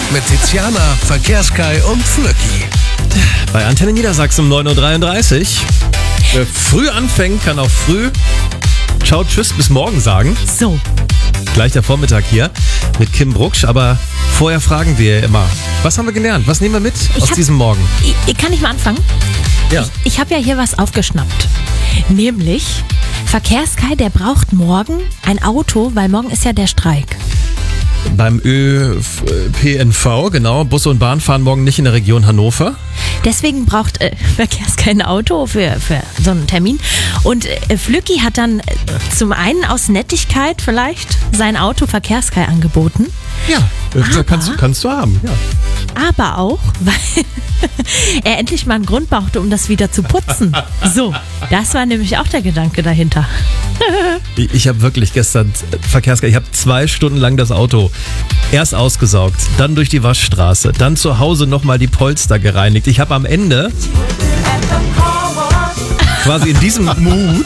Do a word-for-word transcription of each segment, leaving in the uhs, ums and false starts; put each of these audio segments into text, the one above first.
mit Tiziana, Verkehrskai und Flöcki. Bei Antenne Niedersachsen um neun Uhr dreiunddreißig. Wer früh anfängt, kann auch früh ciao, tschüss, bis morgen sagen. So. Gleich der Vormittag hier mit Kim Brucksch. Aber vorher fragen wir immer, was haben wir gelernt? Was nehmen wir mit Ich aus hab- diesem Morgen? Ich, kann ich mal anfangen? Ja. Ich, ich habe ja hier was aufgeschnappt. Nämlich, Verkehrskai, der braucht morgen ein Auto, weil morgen ist ja der Streik. Beim Ö P N V, genau. Busse und Bahn fahren morgen nicht in der Region Hannover. Deswegen braucht äh, Verkehrskai ein Auto für, für so einen Termin. Und äh, Flücki hat dann äh, zum einen aus Nettigkeit vielleicht sein Auto Verkehrskai angeboten. Ja, Aber- kannst, du- kannst du haben. Ja. Aber auch, weil er endlich mal einen Grund brauchte, um das wieder zu putzen. So, das war nämlich auch der Gedanke dahinter. Ich, ich habe wirklich gestern Verkehrskai, ich habe zwei Stunden lang das Auto erst ausgesaugt, dann durch die Waschstraße, dann zu Hause nochmal die Polster gereinigt. Ich habe am Ende quasi in diesem Mut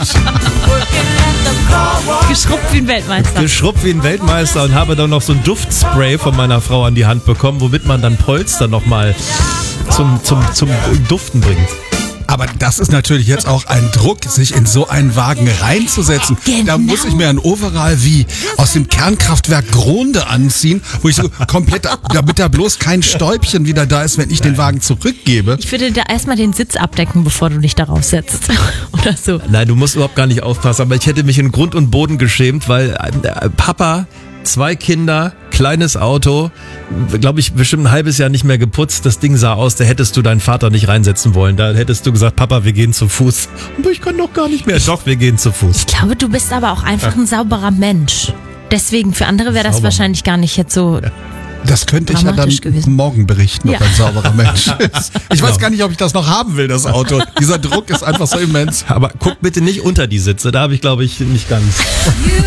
Geschrubbt wie ein Weltmeister. geschrubbt wie ein Weltmeister und habe dann noch so ein Duftspray von meiner Frau an die Hand bekommen, womit man dann Polster nochmal zum, zum, zum Duften bringt. Aber das ist natürlich jetzt auch ein Druck, sich in so einen Wagen reinzusetzen. Genau. Da muss ich mir ein Overall wie aus dem Kernkraftwerk Gronde anziehen, wo ich so komplett, damit da bloß kein Stäubchen wieder da ist, wenn ich den Wagen zurückgebe. Ich würde da erstmal den Sitz abdecken, bevor du dich darauf setzt. Oder so. Nein, du musst überhaupt gar nicht aufpassen, aber ich hätte mich in Grund und Boden geschämt, weil äh, Papa, zwei Kinder, kleines Auto, glaube ich, bestimmt ein halbes Jahr nicht mehr geputzt. Das Ding sah aus, da hättest du deinen Vater nicht reinsetzen wollen. Da hättest du gesagt, Papa, wir gehen zu Fuß. Aber ich kann doch gar nicht mehr. Doch, wir gehen zu Fuß. Ich glaube, du bist aber auch einfach ein sauberer Mensch. Deswegen, für andere wäre das Sauber. wahrscheinlich gar nicht jetzt so. Das könnte ich ja dann Dramatisch gewesen. morgen berichten, ob Ja. ein sauberer Mensch ist. Ich weiß gar nicht, ob ich das noch haben will, das Auto. Dieser Druck ist einfach so immens. Aber guck bitte nicht unter die Sitze. Da habe ich, glaube ich, nicht ganz...